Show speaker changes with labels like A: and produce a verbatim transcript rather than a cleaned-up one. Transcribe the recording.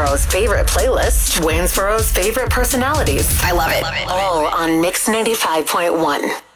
A: Waynesboro's favorite playlist, Waynesboro's favorite personalities.
B: I love it. Love it.
A: All on Mix ninety-five point one.